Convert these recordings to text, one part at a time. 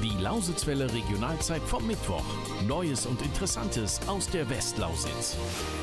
Die Lausitzwelle Regionalzeit vom Mittwoch. Neues und Interessantes aus der Westlausitz.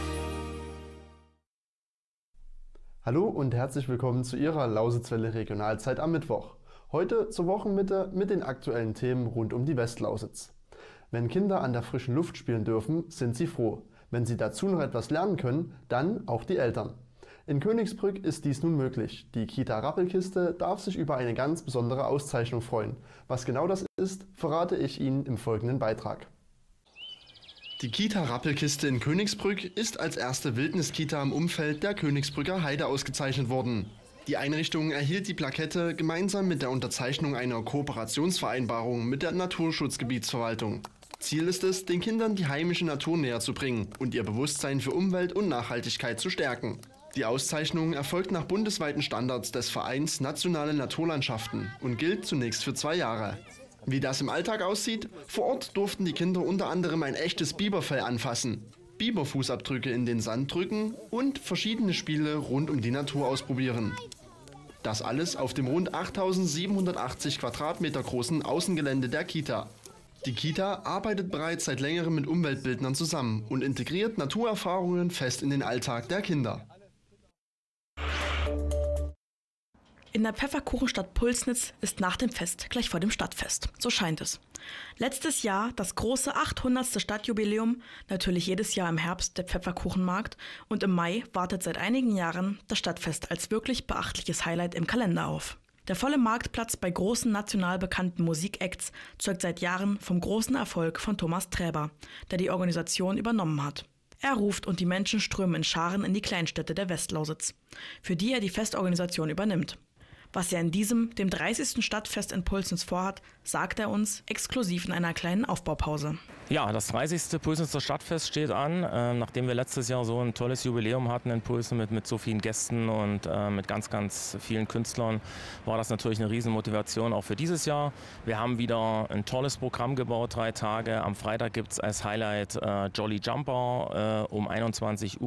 Hallo und herzlich willkommen zu Ihrer Lausitzwelle Regionalzeit am Mittwoch. Heute zur Wochenmitte mit den aktuellen Themen rund um die Westlausitz. Wenn Kinder an der frischen Luft spielen dürfen, sind sie froh. Wenn sie dazu noch etwas lernen können, dann auch die Eltern. In Königsbrück ist dies nun möglich. Die Kita Rappelkiste darf sich über eine ganz besondere Auszeichnung freuen. Was genau das ist, verrate ich Ihnen im folgenden Beitrag. Die Kita Rappelkiste in Königsbrück ist als erste Wildniskita im Umfeld der Königsbrücker Heide ausgezeichnet worden. Die Einrichtung erhielt die Plakette gemeinsam mit der Unterzeichnung einer Kooperationsvereinbarung mit der Naturschutzgebietsverwaltung. Ziel ist es, den Kindern die heimische Natur näher zu bringen und ihr Bewusstsein für Umwelt und Nachhaltigkeit zu stärken. Die Auszeichnung erfolgt nach bundesweiten Standards des Vereins Nationale Naturlandschaften und gilt zunächst für 2 Jahre. Wie das im Alltag aussieht? Vor Ort durften die Kinder unter anderem ein echtes Biberfell anfassen, Biberfußabdrücke in den Sand drücken und verschiedene Spiele rund um die Natur ausprobieren. Das alles auf dem rund 8.780 Quadratmeter großen Außengelände der Kita. Die Kita arbeitet bereits seit längerem mit Umweltbildnern zusammen und integriert Naturerfahrungen fest in den Alltag der Kinder. In der Pfefferkuchenstadt Pulsnitz ist nach dem Fest gleich vor dem Stadtfest. So scheint es. Letztes Jahr das große 800. Stadtjubiläum, natürlich jedes Jahr im Herbst der Pfefferkuchenmarkt und im Mai wartet seit einigen Jahren das Stadtfest als wirklich beachtliches Highlight im Kalender auf. Der volle Marktplatz bei großen national bekannten Musikacts zeugt seit Jahren vom großen Erfolg von Thomas Träber, der die Organisation übernommen hat. Er ruft und die Menschen strömen in Scharen in die Kleinstädte der Westlausitz, für die er die Festorganisation übernimmt. Was er in diesem, dem 30. Stadtfest in Pulsnitz vorhat, sagt er uns exklusiv in einer kleinen Aufbaupause. Ja, das 30. Pulsnitzer Stadtfest steht an. Nachdem wir letztes Jahr so ein tolles Jubiläum hatten in Pulsnitz mit so vielen Gästen und mit ganz, ganz vielen Künstlern, war das natürlich eine Riesenmotivation auch für dieses Jahr. Wir haben wieder ein tolles Programm gebaut, 3 Tage. Am Freitag gibt es als Highlight Jolly Jumper um 21 Uhr.